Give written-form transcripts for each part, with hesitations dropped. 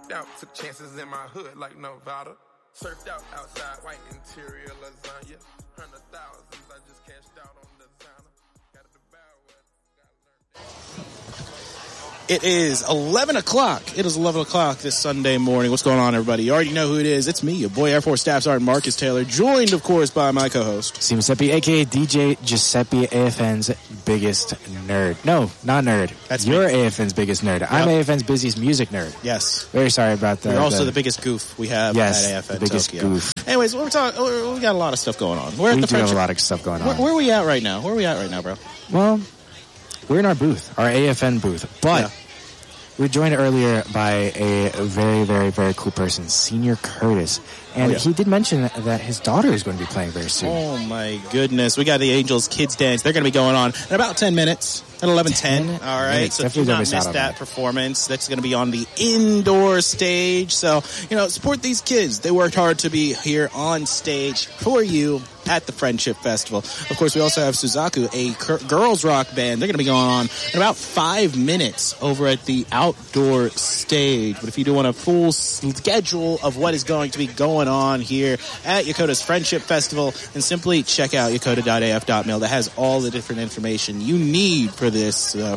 Worked out, took chances in my hood like Nevada. Surfed out outside, white interior lasagna. 100,000s, I just cashed out on designer. Gotta devour what I gotta learn. It is 11 o'clock. It is 11 o'clock this Sunday morning. What's going on, everybody? You already know who it is. It's me, your boy Air Force Staff Sergeant Marcus Taylor, joined, of course, by my co-host. C. Giuseppe, a.k.a. DJ Giuseppe, AFN's biggest nerd. No, not nerd. That's You're me. AFN's biggest nerd. Yep. I'm AFN's busiest music nerd. Yes. Very sorry about that. You're also the biggest goof we have at AFN the biggest Tokyo. goof. Anyways, we got a lot of stuff going on. We're at We the do have a friendship. lot of stuff going on. Where are we at right now? Where are we at right now, bro? Well, we're in our booth, our AFN booth. But we were joined earlier by a very, very, very cool person, Senior Curtis. And he did mention that his daughter is going to be playing very soon. Oh, my goodness. We got the Angels Kids Dance. They're going to be going on in about 10 minutes. At 11:10. All right. So if you not missed that performance, that's going to be on the indoor stage. So, support these kids. They worked hard to be here on stage for you at the Friendship Festival. Of course, we also have Suzaku, a girls rock band. They're going to be going on in about 5 minutes over at the outdoor stage. But if you do want a full schedule of what is going to be going on here at Yokota's Friendship Festival, then simply check out yokota.af.mil. That has all the different information you need for this, for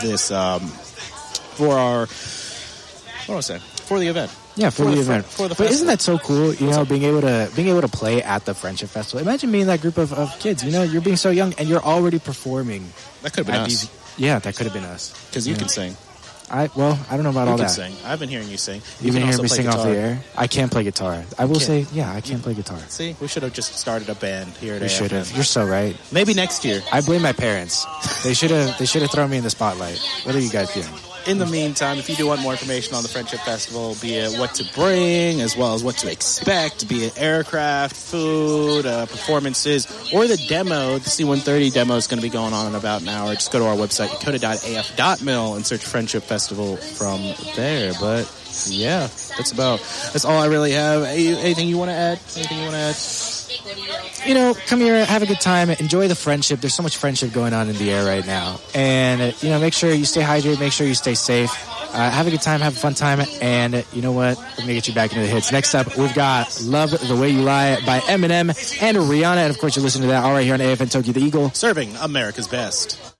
the event. Yeah, for the event. For the but festival. isn't that so cool? Being able to play at the Friendship Festival. Imagine being that group of kids. You're being so young and you're already performing. That could have been us. That could have been us. Because you can sing. I don't know about all that. You can sing. I've been hearing you sing. You've been hearing me sing guitar. off the air? I can't play guitar. I will say, I can play guitar. See, we should have just started a band here at We AFN. should have. You're so right. Maybe next year. I blame my parents. They should have thrown me in the spotlight. What are you guys doing? In the meantime, if you do want more information on the Friendship Festival, be it what to bring, as well as what to expect, be it aircraft, food, performances, or the demo, the C-130 demo is going to be going on in about an hour. Just go to our website, yokota.af.mil, and search Friendship Festival from there. But, yeah, that's all I really have. Anything you want to add? Come here, have a good time, enjoy the friendship. There's so much friendship going on in the air right now. And, make sure you stay hydrated, make sure you stay safe. Have a good time, have a fun time, and you know what? We're going to get you back into the hits. Next up, we've got Love the Way You Lie by Eminem and Rihanna. And, of course, you're listening to that all right here on AFN Tokyo the Eagle. Serving America's best.